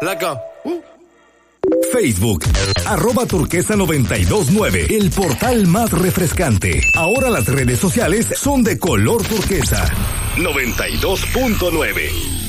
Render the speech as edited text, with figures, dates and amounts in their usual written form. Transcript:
Placa. Facebook, @turquesa929, el portal más refrescante. Ahora las redes sociales son de color turquesa. 92.9.